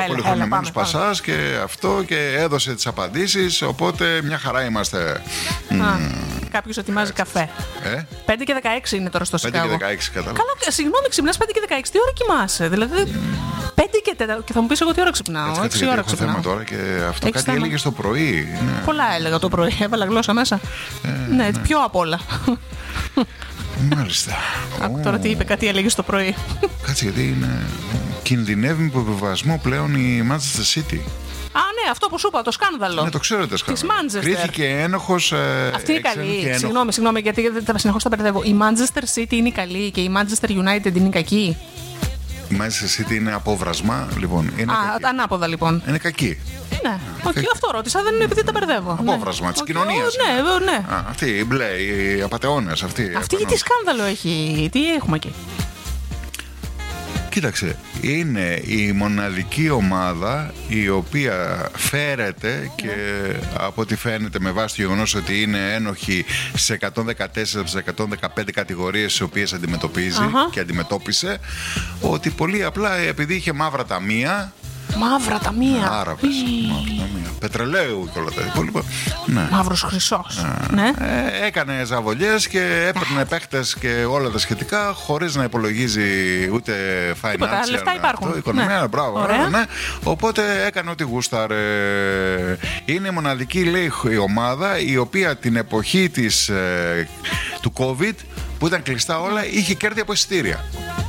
πολυχρονημένος Πασάς και αυτό και έδωσε τις απαντήσεις. Οπότε μια χαρά είμαστε. Κάποιος ετοιμάζει καφέ. 5 και 16 είναι τώρα στο Σικάγο. 5 και 16 κατάλαβα. Καλά, συγγνώμη, ξυπνάς 5 και 16. Τι ώρα κοιμάσαι? Δηλαδή 5 και 4. Και θα μου πεις εγώ τι ώρα ξυπνάω. 6 ώρα ξυπνάω. Έχω θέμα τώρα και αυτό κάτι έλεγε στο πρωί. Πολλά έλεγα το πρωί. Έβαλα γλώσσα μέσα. Ναι, πιο απ' όλα. Μάλιστα. Άκου τώρα τι είπε, κάτι έλεγε στο πρωί. Κάτσε, γιατί είναι. Κινδυνεύει με υποβιβασμό πλέον η Manchester City. Α, ναι, αυτό που σου είπα, το σκάνδαλο. Ναι, το ξέρω το σκάνδαλο. Της Manchester. Κρίθηκε ένοχος. Αυτή είναι καλή. Συγγνώμη, γιατί συνεχώς τα μπερδεύω. Η Manchester City είναι καλή και η Manchester United είναι κακή. Η Manchester City είναι απόβρασμα, λοιπόν. Είναι κακή. Ανάποδα, λοιπόν. Είναι κακή. Ναι, αυτό ρώτησα, δεν είναι επειδή τα μπερδεύω. Απόβρασμα της κοινωνίας. Ναι. Αυτή η μπλε, οι απατεώνες. Αυτή τι σκάνδαλο έχει, τι έχουμε εκεί? Κοίταξε, είναι η μοναδική ομάδα η οποία φέρεται και από ό,τι φαίνεται με βάση το γεγονός ότι είναι ένοχη σε 114 από τις 115 κατηγορίες τις οποίες αντιμετωπίζει και αντιμετώπισε, ότι πολύ απλά επειδή είχε μαύρα ταμεία. Μαύρα ταμεία. Άραβες, μαύρα ταμεία. Πετρελαίου και όλα τα υπόλοιπα. Ναι. Μαύρος χρυσός. Ναι. Έκανε ζαβολιές και έπαιρνε παίχτες και όλα τα σχετικά χωρίς να υπολογίζει ούτε financial. Λεφτά υπάρχουν. Οικονομία, μπράβο. Ναι. Οπότε έκανε ό,τι γούσταρε. Είναι η μοναδική, λέει, η ομάδα η οποία την εποχή του COVID που ήταν κλειστά όλα είχε κέρδη από εισιτήρια.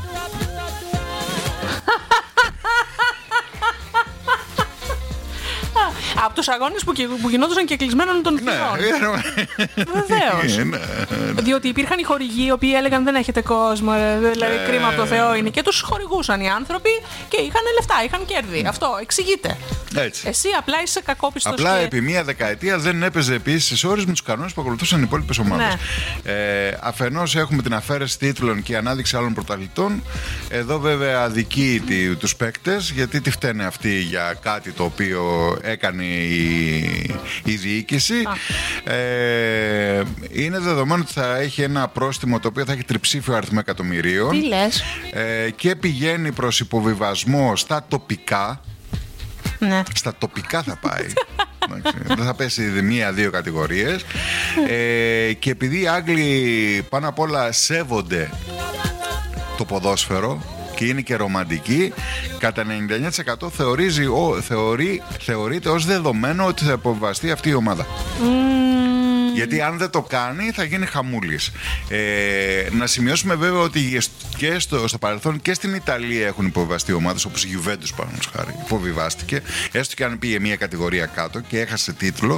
Από τους αγώνες που γινόντουσαν και κλεισμένων των θυρών. Βεβαίως. Διότι υπήρχαν οι χορηγοί οι οποίοι έλεγαν δεν έχετε κόσμο, δηλαδή κρίμα από το Θεό είναι. Και τους χορηγούσαν οι άνθρωποι και είχαν λεφτά, είχαν κέρδη. Αυτό εξηγείται. Έτσι. Εσύ απλά είσαι κακόπιστος. Απλά επί μία δεκαετία δεν έπαιζε επίσης τις ώρες με τους κανόνες που ακολουθούσαν οι υπόλοιπες ομάδες. Αφενός έχουμε την αφαίρεση τίτλων και η ανάδειξη άλλων πρωταθλητών. Εδώ βέβαια αδικεί τους παίκτες, γιατί τι φταίνε αυτοί για κάτι το οποίο έκανε η διοίκηση. Είναι δεδομένο ότι θα έχει ένα πρόστιμο το οποίο θα έχει τριψήφιο αριθμό εκατομμυρίων. Τι λες? Και πηγαίνει προς υποβιβασμό στα τοπικά. Ναι. Στα τοπικά θα πάει. Δεν θα πέσει μία-δύο κατηγορίες. Και επειδή οι Άγγλοι πάνω απ' όλα σέβονται το ποδόσφαιρο και είναι και ρομαντική, κατά 99% θεωρείται ως δεδομένο ότι θα υποβιβαστεί αυτή η ομάδα. Γιατί αν δεν το κάνει θα γίνει χαμούλης. Να σημειώσουμε βέβαια ότι και στο παρελθόν και στην Ιταλία έχουν υποβιβαστεί ομάδες, όπως η Juventus παραδείγματος χάρη. Υποβιβάστηκε, έστω και αν πήγε μία κατηγορία κάτω και έχασε τίτλο.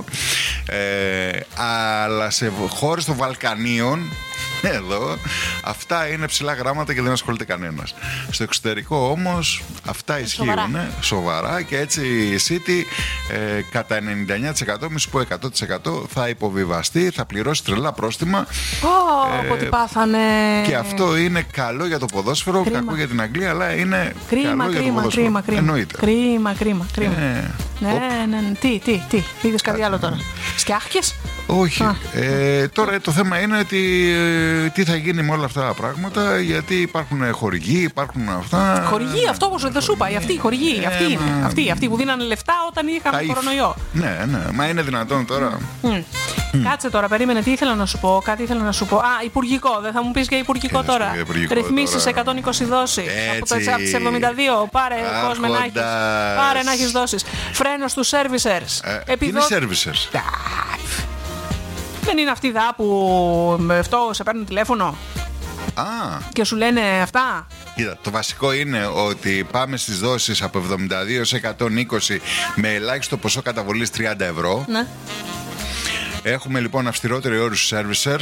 Αλλά σε χώρες των Βαλκανίων, εδώ, αυτά είναι ψηλά γράμματα και δεν ασχολείται κανένας. Στο εξωτερικό όμως αυτά ισχύουν σοβαρά και έτσι η City κατά 99%, μη σου πω 100%, θα υποβιβαστεί, θα πληρώσει τρελά πρόστιμα. Ότι πάθανε. Και αυτό είναι καλό για το ποδόσφαιρο, κακό για την Αγγλία, αλλά είναι καλό για το ποδόσφαιρο. Εννοείται. Κρίμα. Ναι. Τι, είδες κάτι άλλο τώρα? Σκιάχκες? Όχι. Τώρα το θέμα είναι ότι τι θα γίνει με όλα αυτά τα πράγματα, γιατί υπάρχουν χορηγοί, υπάρχουν αυτά. Χορηγοί, αυτό όπως δεν σου είπα, αυτοί οι χορηγοί, αυτοί που δίνανε λεφτά όταν είχαμε κορονοϊό. Ναι, μα είναι δυνατόν τώρα? Κάτσε τώρα, περίμενε, τι ήθελα να σου πω, κάτι ήθελα να σου πω. Υπουργικό, δεν θα μου πεις για υπουργικό τώρα? Ρυθμίσεις 120 δόσεις. Από τις 72, πάρε κόσμο να έχεις. Πάρε να έχεις δόσεις. Φρένο στους servicers. Είναι servicers. Δεν είναι αυτοί που με αυτό σε παίρνουν τηλέφωνο και σου λένε αυτά? Κοίτα, το βασικό είναι ότι πάμε στις δόσεις από 72 έως 120 με ελάχιστο ποσό καταβολής 30 ευρώ. Ναι. Έχουμε λοιπόν αυστηρότεροι όρους στους servicer.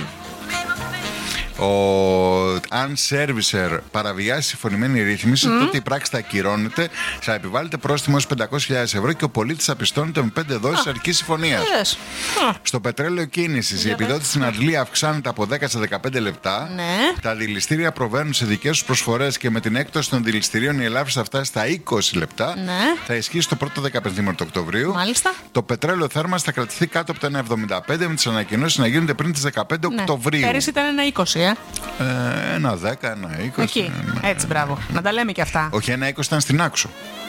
Αν servicer παραβιάσει συμφωνημένη ρύθμιση, τότε η πράξη θα ακυρώνεται, θα επιβάλλεται πρόστιμο ως 500.000 ευρώ και ο πολίτης απιστώνεται με 5 δόσεις αρκής συμφωνίας. Στο πετρέλαιο κίνησης, η επιδότηση στην αντλία αυξάνεται από 10 σε 15 λεπτά. Τα δηληστήρια προβαίνουν σε δικές τους προσφορές και με την έκπτωση των δηληστηρίων η ελάφρυνση θα φτάσει στα 20 λεπτά. Θα ισχύσει το πρώτο 15 του Οκτωβρίου. Μάλιστα. Το πετρέλαιο θέρμανσης θα κρατηθεί κάτω από τα 1,75 με τις ανακοινώσεις να γίνονται πριν τις 15 Οκτωβρίου. Πέρυσι ήταν ένα 20. Ένα 10, ένα 20. Εκεί. Έτσι, μπράβο. Να τα λέμε και αυτά. Όχι, ένα 20 ήταν στην Άξο.